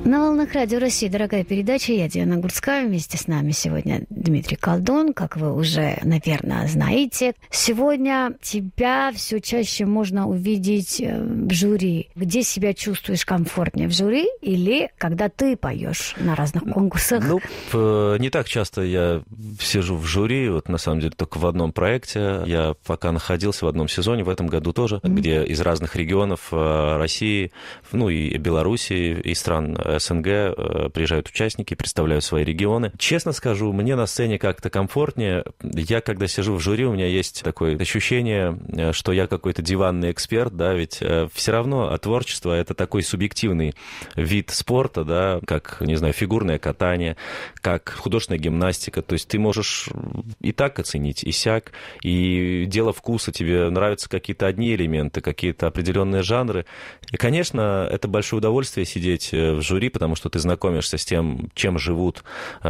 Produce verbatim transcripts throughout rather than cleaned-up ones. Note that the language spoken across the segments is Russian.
На волнах Радио России дорогая передача. Я Диана Гурцкая. Вместе с нами сегодня Дмитрий Колдун, как вы уже, наверное, знаете. Сегодня тебя все чаще можно увидеть в жюри. Где себя чувствуешь комфортнее, в жюри или когда ты поешь на разных конкурсах? Ну, не так часто я сижу в жюри. Вот на самом деле только в одном проекте. Я пока находился в одном сезоне, в этом году тоже, mm-hmm. где из разных регионов России, ну и Белоруссии, и стран СНГ приезжают участники, представляют свои регионы. Честно скажу, мне на сцене как-то комфортнее. Я, когда сижу в жюри, у меня есть такое ощущение, что я какой-то диванный эксперт, да, ведь все равно творчество — это такой субъективный вид спорта, да, как, не знаю, фигурное катание, как художественная гимнастика. То есть ты можешь и так оценить, и сяк, и дело вкуса. Тебе нравятся какие-то одни элементы, какие-то определенные жанры. И, конечно, это большое удовольствие сидеть в жюри, потому что ты знакомишься с тем, чем живут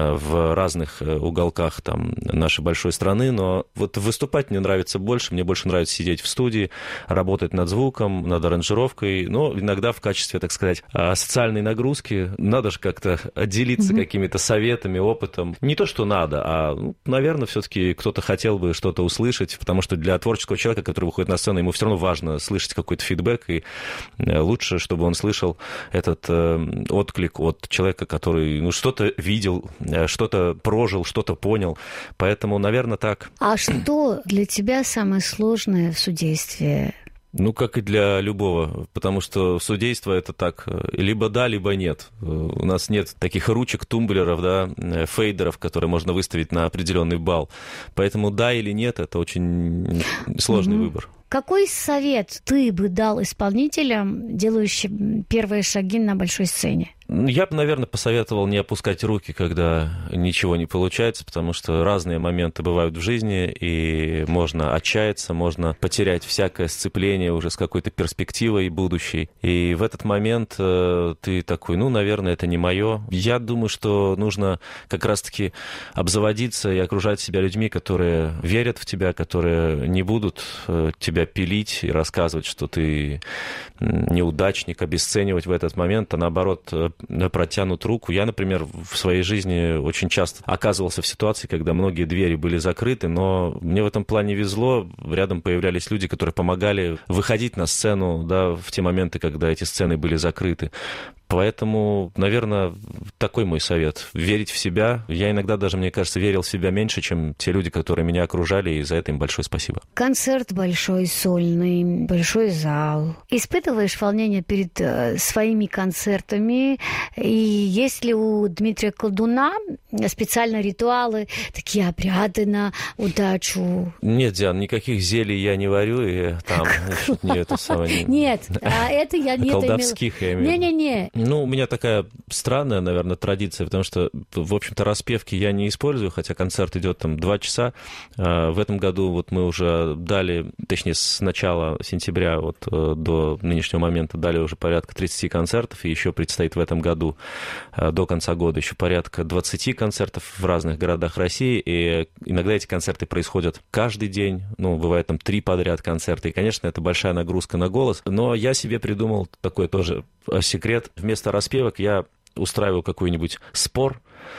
в разных уголках там, нашей большой страны, но вот выступать мне нравится больше, мне больше нравится сидеть в студии, работать над звуком, над аранжировкой, но иногда в качестве, так сказать, социальной нагрузки надо же как-то отделиться mm-hmm. какими-то советами, опытом. Не то, что надо, а, ну, наверное, все-таки кто-то хотел бы что-то услышать, потому что для творческого человека, который выходит на сцену, ему все равно важно слышать какой-то фидбэк, и лучше, чтобы он слышал этот отклик от человека, который ну, что-то видел, что-то прожил, что-то понял. Поэтому, наверное, так. А что для тебя самое сложное в судействе? Ну, как и для любого, потому что судейство — это так, либо да, либо нет. У нас нет таких ручек, тумблеров, да, фейдеров, которые можно выставить на определенный балл. Поэтому да или нет — это очень сложный mm-hmm. выбор. Какой совет ты бы дал исполнителям, делающим первые шаги на большой сцене? Я бы, наверное, посоветовал не опускать руки, когда ничего не получается, потому что разные моменты бывают в жизни, и можно отчаяться, можно потерять всякое сцепление уже с какой-то перспективой будущей. И в этот момент ты такой, ну, наверное, это не мое. Я думаю, что нужно как раз-таки обзаводиться и окружать себя людьми, которые верят в тебя, которые не будут тебя пилить и рассказывать, что ты неудачник, обесценивать в этот момент, а наоборот протянут руку. Я, например, в своей жизни очень часто оказывался в ситуации, когда многие двери были закрыты, но мне в этом плане везло. Рядом появлялись люди, которые помогали выходить на сцену, да, в те моменты, когда эти сцены были закрыты. Поэтому, наверное, такой мой совет. Верить в себя. Я иногда даже, мне кажется, верил в себя меньше, чем те люди, которые меня окружали, и за это им большое спасибо. Концерт большой, сольный, большой зал. Испытываешь волнение перед э, своими концертами? И есть ли у Дмитрия Колдуна специальные ритуалы, такие обряды на удачу? Нет, Диан, никаких зелий я не варю, и там не это самое... Нет, это я не... Колдовских я имею. Не-не-не. Ну, у меня такая странная, наверное, традиция, потому что, в общем-то, распевки я не использую, хотя концерт идет там два часа. В этом году вот мы уже дали, точнее, с начала сентября вот до нынешнего момента дали уже порядка тридцати концертов, и еще предстоит в этом году до конца года еще порядка двадцати концертов в разных городах России, и иногда эти концерты происходят каждый день, ну, бывает там три подряд концерта, и, конечно, это большая нагрузка на голос, но я себе придумал такой тоже секрет. Вместо распевок я устраиваю какой-нибудь спор,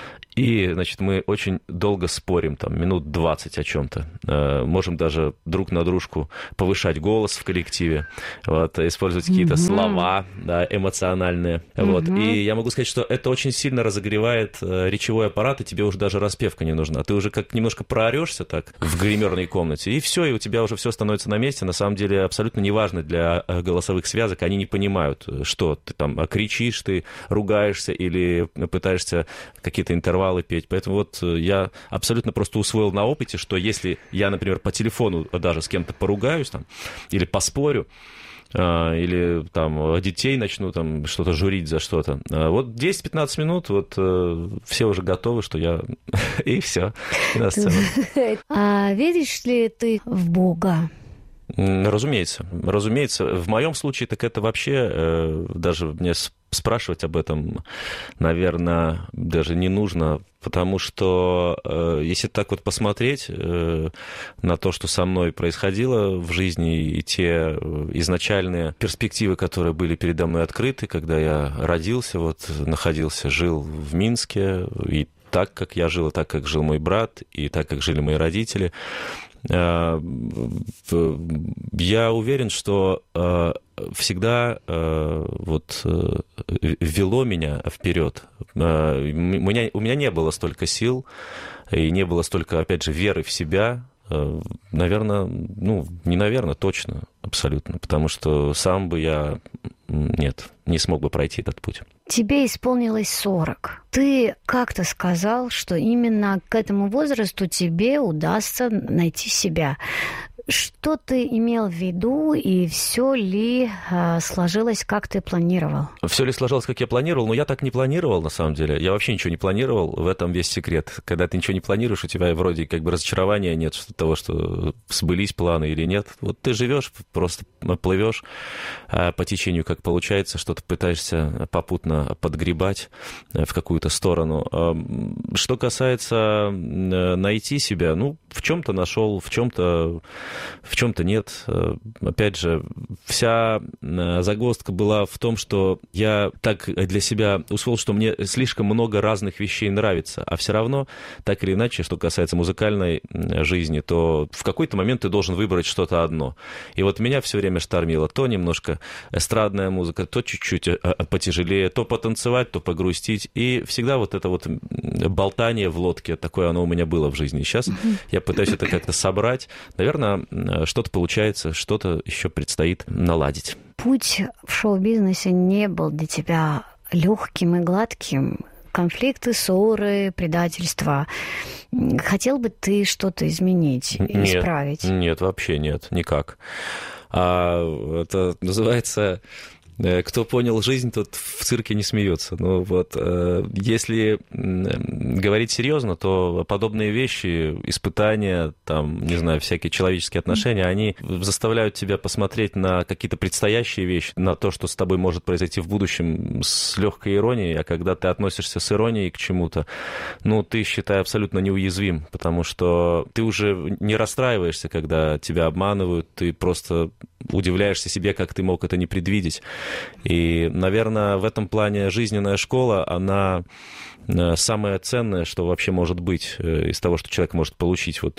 и, значит, мы очень долго спорим, там, минут двадцать о чем-то. Э, можем даже друг на дружку повышать голос в коллективе, вот, использовать какие-то mm-hmm. слова, да, эмоциональные. Mm-hmm. Вот. И я могу сказать, что это очень сильно разогревает э, речевой аппарат, и тебе уже даже распевка не нужна. Ты уже как немножко проорешься так в гримерной комнате, и все, и у тебя уже все становится на месте. На самом деле абсолютно неважно для голосовых связок, они не понимают, что ты там кричишь, ты ругаешься или пытаешься какие-то интервалы петь. Поэтому вот я абсолютно просто усвоил на опыте, что если я, например, по телефону даже с кем-то поругаюсь там, или поспорю, или там детей начну там что-то журить за что-то, вот десять-пятнадцать минут, вот все уже готовы, что я... И все, на сцену. А веришь ли ты в Бога? Разумеется. Разумеется. В моем случае так это вообще даже мне спрашивать об этом, наверное, даже не нужно, потому что если так вот посмотреть на то, что со мной происходило в жизни, и те изначальные перспективы, которые были передо мной открыты, когда я родился, вот находился, жил в Минске, и так, как я жил, и так, как жил мой брат, и так, как жили мои родители, я уверен, что всегда вот вело меня вперед. У меня, у меня не было столько сил, и не было столько, опять же, веры в себя. Наверное, ну, не наверное, точно, абсолютно, потому что сам бы я, нет, не смог бы пройти этот путь. Тебе исполнилось сорок. Ты как-то сказал, что именно к этому возрасту тебе удастся найти себя. Что ты имел в виду, и все ли э, сложилось, как ты планировал? Все ли сложилось, как я планировал? Но я так не планировал, на самом деле. Я вообще ничего не планировал, в этом весь секрет. Когда ты ничего не планируешь, у тебя вроде как бы разочарования нет, что того, что сбылись планы или нет. Вот ты живешь, просто плывешь по течению, как получается, что-то пытаешься попутно подгребать в какую-то сторону. Что касается найти себя, ну, в чем-то нашел, в чем-то в чем-то нет. Опять же, вся загвоздка была в том, что я так для себя усвоил, что мне слишком много разных вещей нравится, а все равно, так или иначе, что касается музыкальной жизни, то в какой-то момент ты должен выбрать что-то одно. И вот меня все время штормило то немножко эстрадная музыка, то чуть-чуть потяжелее, то потанцевать, то погрустить. И всегда вот это вот болтание в лодке, такое оно у меня было в жизни. Сейчас mm-hmm. я пытаюсь это как-то собрать. Наверное, что-то получается, что-то еще предстоит наладить. Путь в шоу-бизнесе не был для тебя легким и гладким. Конфликты, ссоры, предательства. Хотел бы ты что-то изменить, нет, исправить? Нет, вообще нет, никак. А, это называется... Кто понял жизнь, тот в цирке не смеется. Ну вот, если говорить серьезно, то подобные вещи, испытания, там, не знаю, всякие человеческие отношения, они заставляют тебя посмотреть на какие-то предстоящие вещи, на то, что с тобой может произойти в будущем с легкой иронией, а когда ты относишься с иронией к чему-то, ну, ты, считай, абсолютно неуязвим, потому что ты уже не расстраиваешься, когда тебя обманывают, ты просто удивляешься себе, как ты мог это не предвидеть. И, наверное, в этом плане жизненная школа, она самое ценное, что вообще может быть из того, что человек может получить вот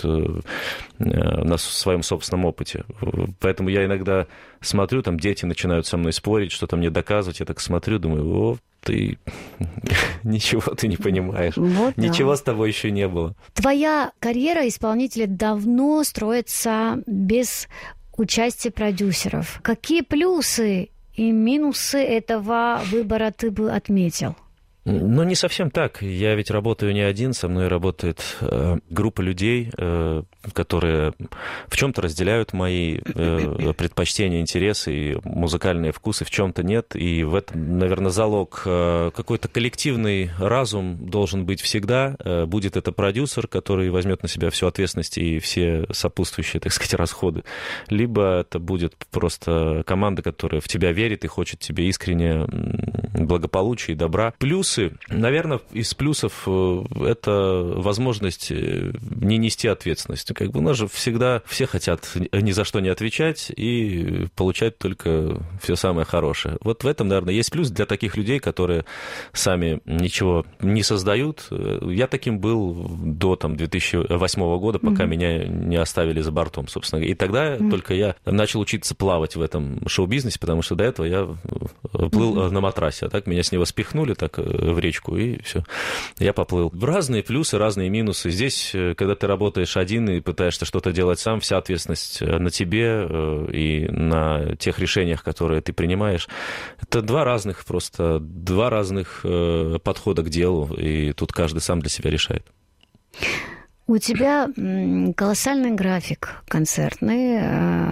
на своем собственном опыте. Поэтому я иногда смотрю, там дети начинают со мной спорить, что-то мне доказывать, я так смотрю, думаю, о, ты ничего ты не понимаешь, вот ничего да. с тобой еще не было. Твоя карьера исполнителя давно строится без участия продюсеров. Какие плюсы и минусы этого выбора ты бы отметил? Ну, не совсем так. Я ведь работаю не один, со мной работает э, группа людей, э, которые в чем-то разделяют мои э, предпочтения, интересы и музыкальные вкусы, в чем-то нет. И в этом, наверное, залог. Э, какой-то коллективный разум должен быть всегда. Э, будет это продюсер, который возьмет на себя всю ответственность и все сопутствующие, так сказать, расходы. Либо это будет просто команда, которая в тебя верит и хочет тебе искренне благополучия и добра. Плюс наверное, из плюсов это возможность не нести ответственность. Как бы у нас же всегда все хотят ни за что не отвечать и получать только все самое хорошее. Вот в этом, наверное, есть плюс для таких людей, которые сами ничего не создают. Я таким был до там, две тысячи восьмого года, пока mm-hmm. меня не оставили за бортом, собственно. И тогда mm-hmm. только я начал учиться плавать в этом шоу-бизнесе, потому что до этого я плыл mm-hmm. на матрасе, а так меня с него спихнули, так в речку, и все. Я поплыл. Разные плюсы, разные минусы. Здесь, когда ты работаешь один и пытаешься что-то делать сам, вся ответственность на тебе и на тех решениях, которые ты принимаешь. Это два разных просто, два разных подхода к делу, и тут каждый сам для себя решает. У тебя колоссальный график концертный.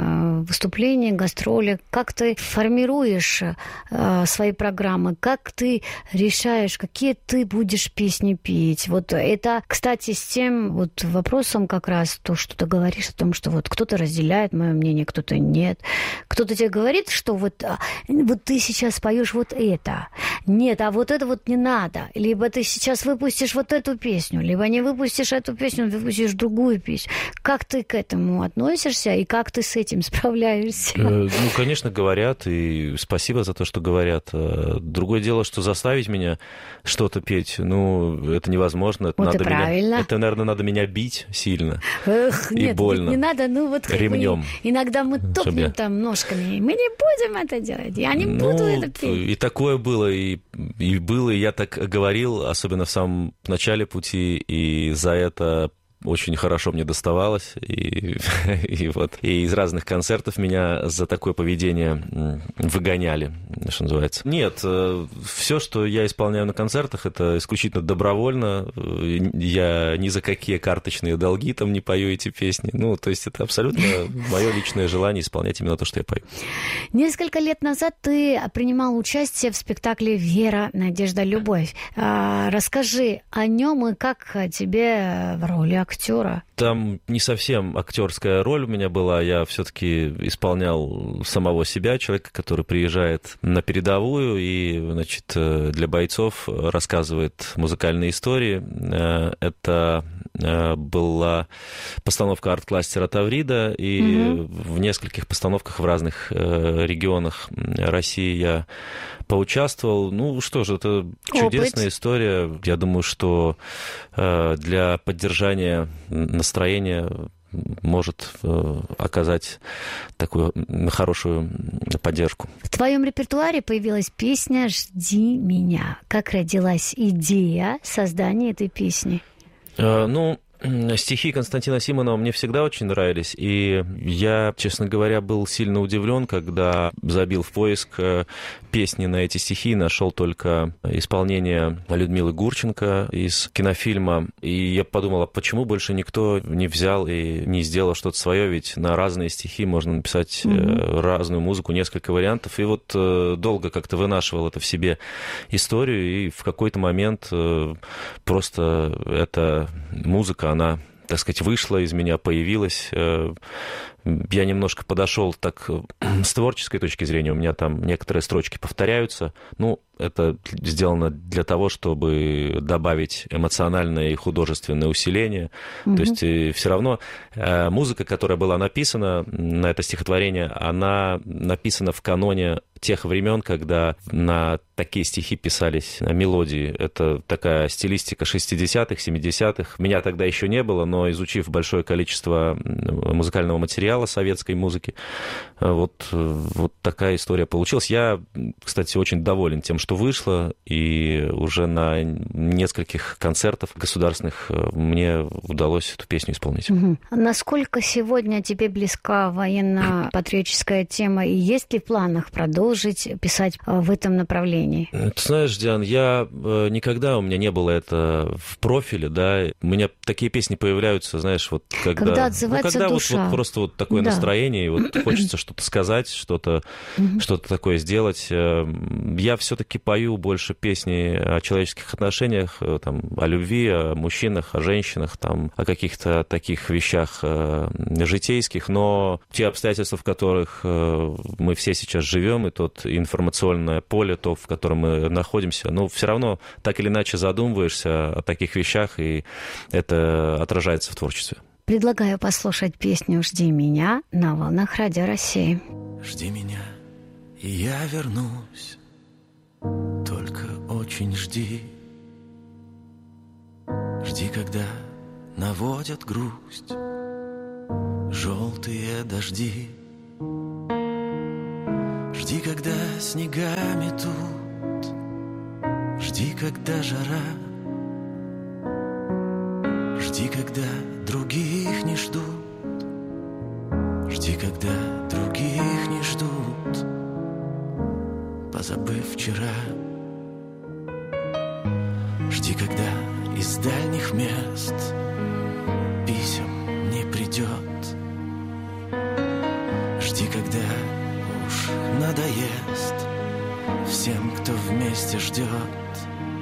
выступления, гастроли, как ты формируешь э, свои программы, как ты решаешь, какие ты будешь песни петь. Вот это, кстати, с тем вот вопросом как раз то, что ты говоришь о том, что вот кто-то разделяет мое мнение, кто-то нет. Кто-то тебе говорит, что вот, вот ты сейчас поешь вот это. Нет, а вот это вот не надо. Либо ты сейчас выпустишь вот эту песню, либо не выпустишь эту песню, выпустишь другую песню. Как ты к этому относишься и как ты с этим справляешься? Ну, конечно, говорят, и спасибо за то, что говорят. Другое дело, что заставить меня что-то петь, ну, это невозможно. Это, вот надо и правильно. Меня, это, наверное, надо меня бить сильно. Эх, и нет, больно. Не надо, ну вот ремнем. Иногда мы топнем я... там ножками, мы не будем это делать, я не ну, буду это петь. И такое было, и, и было, и я так говорил, особенно в самом начале пути, и за это очень хорошо мне доставалось, и, и вот и из разных концертов меня за такое поведение выгоняли, что называется. Нет, все, что я исполняю на концертах, это исключительно добровольно. Я ни за какие карточные долги там не пою эти песни. Ну, то есть это абсолютно мое личное желание исполнять именно то, что я пою. Несколько лет назад ты принимал участие в спектакле «Вера, Надежда, Любовь». Расскажи о нем и как тебе в роли актера. Актера. Там не совсем актерская роль у меня была, я все-таки исполнял самого себя, человека, который приезжает на передовую и, значит, для бойцов рассказывает музыкальные истории. Это была постановка арт-кластера Таврида, и угу. в нескольких постановках в разных регионах России я поучаствовал. Ну что же, это чудесная Опыт. история. Я думаю, что для поддержания настроения может оказать такую хорошую поддержку. В твоем репертуаре появилась песня «Жди меня». Как родилась идея создания этой песни? Ну, стихи Константина Симонова мне всегда очень нравились, и я, честно говоря, был сильно удивлен, когда забил в поиск песни на эти стихи, нашел только исполнение Людмилы Гурченко из кинофильма, и я подумал, а почему больше никто не взял и не сделал что-то свое, ведь на разные стихи можно написать mm-hmm. разную музыку, несколько вариантов, и вот долго как-то вынашивал это в себе историю, и в какой-то момент просто эта музыка, она, так сказать, вышла из меня, появилась. Я немножко подошел так с творческой точки зрения. У меня там некоторые строчки повторяются. Ну, это сделано для того, чтобы добавить эмоциональное и художественное усиление. Mm-hmm. То есть все равно музыка, которая была написана на это стихотворение, она написана в каноне тех времен, когда на такие стихи писались мелодии. Это такая стилистика шестидесятых, семидесятых. Меня тогда еще не было, но изучив большое количество музыкального материала советской музыки, вот, вот такая история получилась. Я, кстати, очень доволен тем, что вышло, и уже на нескольких концертах государственных мне удалось эту песню исполнить. Угу. Насколько сегодня тебе близка военно-патриотическая тема, и есть ли в планах продолжить писать в этом направлении? Ты знаешь, Диан, я никогда, у меня не было это в профиле, да, у меня такие песни появляются, знаешь, вот когда... Когда отзывается ну, когда душа. Вот, вот просто вот такое да. настроение, и вот хочется что-то сказать, что-то, что-то такое сделать. Я все-таки пою больше песни о человеческих отношениях, там, о любви, о мужчинах, о женщинах, там, о каких-то таких вещах житейских, но те обстоятельства, в которых мы все сейчас живем, и тот информационное поле, то, в котором мы находимся, ну, все равно так или иначе задумываешься о таких вещах, и это отражается в творчестве. Предлагаю послушать песню «Жди меня» на волнах Радио России. Жди меня, и я вернусь, только очень жди. Жди, когда наводят грусть желтые дожди. Жди, когда снега метут, жди, когда жара. Жди, когда других не ждут, жди, когда других не ждут, позабыв вчера. Жди, когда из дальних мест писем не придет. Жди, когда уж надоест всем, кто вместе ждет.